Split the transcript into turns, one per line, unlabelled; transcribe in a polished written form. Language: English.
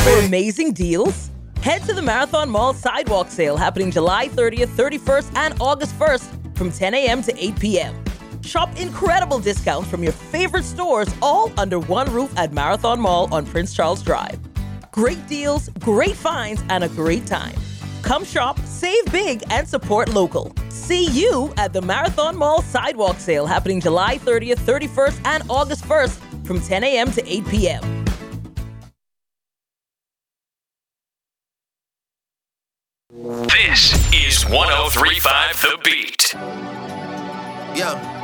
for amazing deals? Head to the Marathon Mall Sidewalk Sale happening July 30th, 31st, and August 1st from 10 a.m. to 8 p.m. Shop incredible discounts from your favorite stores all under one roof at Marathon Mall on Prince Charles Drive. Great deals, great finds, and a great time. Come shop, save big, and support local. See you at the Marathon Mall Sidewalk Sale happening July 30th, 31st, and August 1st from 10 a.m. to 8 p.m.
This is 103.5 The Beat.
Yeah.